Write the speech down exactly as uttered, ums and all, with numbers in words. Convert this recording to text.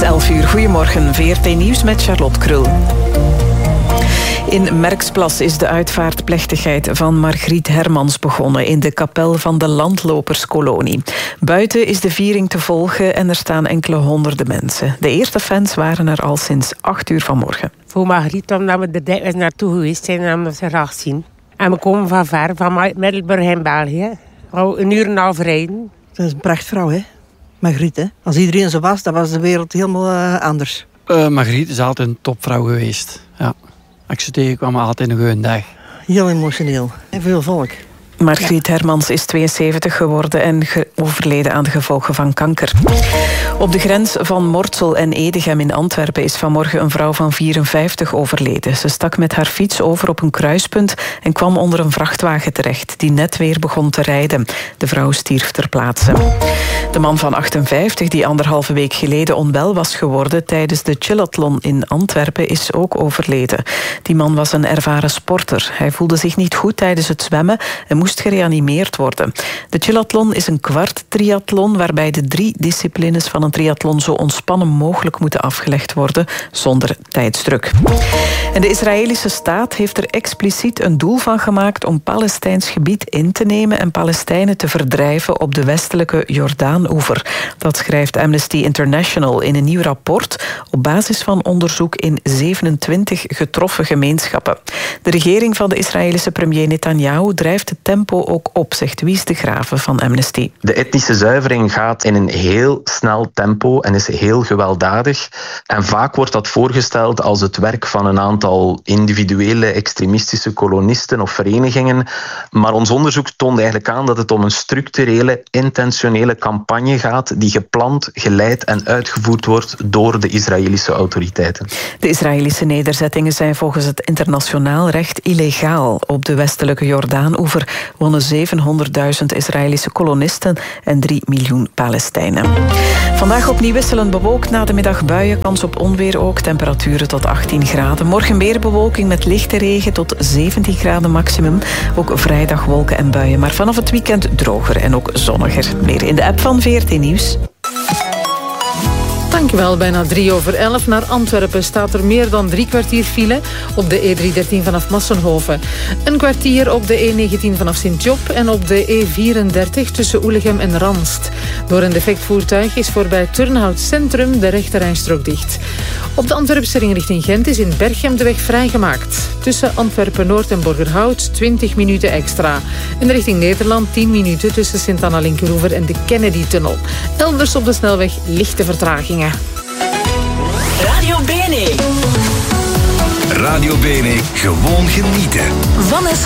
elf uur. Goedemorgen, V R T Nieuws met Charlotte Krul. In Merksplas is de uitvaartplechtigheid van Margriet Hermans begonnen in de kapel van de Landloperskolonie. Buiten is de viering te volgen en er staan enkele honderden mensen. De eerste fans waren er al sinds acht uur vanmorgen. Voor Margriet, omdat we er dikwijls naartoe geweest zijn en omdat ze graag zien. En we komen van ver, van Middelburg in België. Al een uur en een half rijden. Dat is een prachtvrouw, hè? Margriet, hè? Als iedereen zo was, dan was de wereld helemaal uh, anders. Uh, Margriet is altijd een topvrouw geweest. Ja. Als ik ze tegenkwam, altijd een goede dag. Heel emotioneel. En veel volk. Margriet Hermans is tweeënzeventig geworden en ge- overleden aan de gevolgen van kanker. Op de grens van Mortsel en Edegem in Antwerpen is vanmorgen een vrouw van vierenvijftig overleden. Ze stak met haar fiets over op een kruispunt en kwam onder een vrachtwagen terecht die net weer begon te rijden. De vrouw stierf ter plaatse. De man van achtenvijftig, die anderhalve week geleden onwel was geworden tijdens de Chillathlon in Antwerpen, is ook overleden. Die man was een ervaren sporter. Hij voelde zich niet goed tijdens het zwemmen en moest gereanimeerd worden. De Chillathlon is een kwart triathlon waarbij de drie disciplines van een triathlon zo ontspannen mogelijk moeten afgelegd worden zonder tijdsdruk. En de Israëlische staat heeft er expliciet een doel van gemaakt om Palestijns gebied in te nemen en Palestijnen te verdrijven op de westelijke Jordaanoever. Dat schrijft Amnesty International in een nieuw rapport op basis van onderzoek in zevenentwintig getroffen gemeenschappen. De regering van de Israëlische premier Netanyahu drijft het tempo ook op, zegt Wies de Graven van Amnesty. De etnische zuivering gaat in een heel snel tempo en is heel gewelddadig. En vaak wordt dat voorgesteld als het werk van een aantal individuele extremistische kolonisten of verenigingen. Maar ons onderzoek toont eigenlijk aan dat het om een structurele, intentionele campagne gaat die gepland, geleid en uitgevoerd wordt door de Israëlische autoriteiten. De Israëlische nederzettingen zijn volgens het internationaal recht illegaal. Op de westelijke Jordaanoever wonen zevenhonderdduizend Israëlische kolonisten en drie miljoen Palestijnen. Vandaag opnieuw wisselend bewolkt, na de middag buien, kans op onweer ook, temperaturen tot achttien graden. Morgen meer bewolking met lichte regen tot zeventien graden maximum. Ook vrijdag wolken en buien, maar vanaf het weekend droger en ook zonniger. Meer in de app van V R T Nieuws. Dankjewel, bijna drie over elf. Naar Antwerpen staat er meer dan drie kwartier file op de E driehonderddertien vanaf Massenhoven. Een kwartier op de E negentien vanaf Sint-Job en op de E vierendertig tussen Oelegem en Ranst. Door een defect voertuig is voorbij Turnhout Centrum de rechterrijstrook dicht. Op de Antwerpse ring richting Gent is in Berchem de weg vrijgemaakt. Tussen Antwerpen-Noord en Borgerhout twintig minuten extra. En richting Nederland tien minuten tussen Sint-Anna-Linkeroever en de Kennedy-tunnel. Elders op de snelweg lichte vertragingen. Radio B N E. Radio B N E, gewoon genieten. Vanessa